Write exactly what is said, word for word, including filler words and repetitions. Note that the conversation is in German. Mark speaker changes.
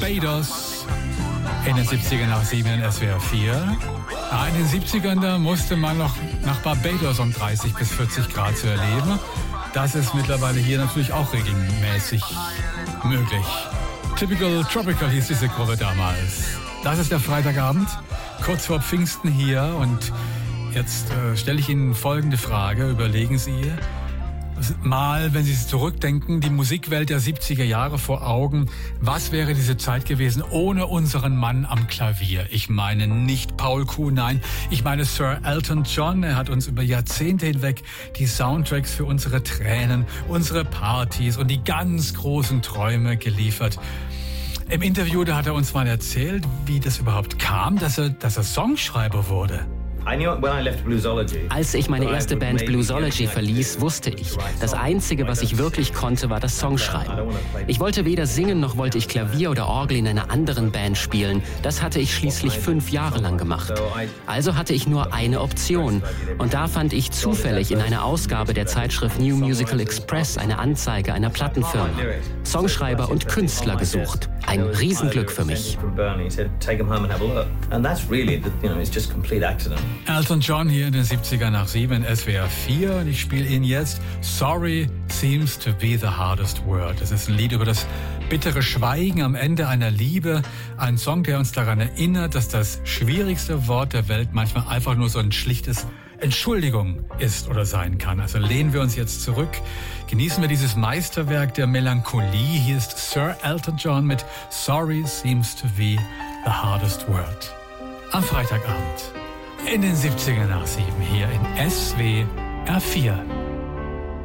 Speaker 1: Barbados in den siebzigern nach sieben in S W R vier. Ah, in den siebzigern da musste man noch nach Barbados um dreißig bis vierzig Grad zu erleben. Das ist mittlerweile hier natürlich auch regelmäßig möglich. Typical Tropical hieß diese Gruppe damals. Das ist der Freitagabend, kurz vor Pfingsten hier. Und jetzt äh, stelle ich Ihnen folgende Frage. Überlegen Sie mal, wenn Sie zurückdenken, die Musikwelt der siebziger Jahre vor Augen. Was wäre diese Zeit gewesen ohne unseren Mann am Klavier? Ich meine nicht Paul Kuhn, nein, ich meine Sir Elton John. Er hat uns über Jahrzehnte hinweg die Soundtracks für unsere Tränen, unsere Partys und die ganz großen Träume geliefert. Im Interview, da hat er uns mal erzählt, wie das überhaupt kam, dass er, dass er Songschreiber wurde.
Speaker 2: Als ich meine erste Band Bluesology verließ, wusste ich, das Einzige, was ich wirklich konnte, war das Songschreiben. Ich wollte weder singen, noch wollte ich Klavier oder Orgel in einer anderen Band spielen. Das hatte ich schließlich fünf Jahre lang gemacht. Also hatte ich nur eine Option. Und da fand ich zufällig in einer Ausgabe der Zeitschrift New Musical Express eine Anzeige einer Plattenfirma. Songschreiber und Künstler gesucht. Ein Riesenglück für mich.
Speaker 1: Elton John hier in den siebzigern nach sieben in S W R vier und ich spiele Ihnen jetzt Sorry Seems to be the Hardest Word. Das ist ein Lied über das bittere Schweigen am Ende einer Liebe. Ein Song, der uns daran erinnert, dass das schwierigste Wort der Welt manchmal einfach nur so ein schlichtes Entschuldigung ist oder sein kann. Also lehnen wir uns jetzt zurück, genießen wir dieses Meisterwerk der Melancholie. Hier ist Sir Elton John mit Sorry Seems to be the Hardest Word. Am Freitagabend in den siebzigern nach sieben hier in S W R vier.